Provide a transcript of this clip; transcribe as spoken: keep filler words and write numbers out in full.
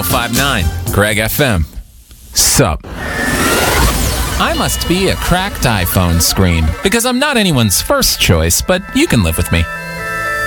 five nine, Greg F M. Sup? I must be a cracked iPhone screen, because I'm not anyone's first choice, but you can live with me.